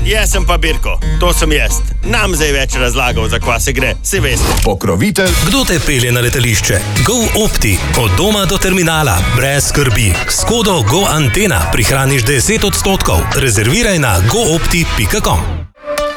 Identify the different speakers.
Speaker 1: Jaz sem pa Birko, to sem jaz. Nam zdaj več razlagal, za kva se gre, si veste.
Speaker 2: Pokrovitelj.
Speaker 3: Kdo te pelje na letališče? GoOpti. Od doma do terminala. Brez skrbi. S kodo GoAntena prihraniš 10%. Rezerviraj na goopti.com.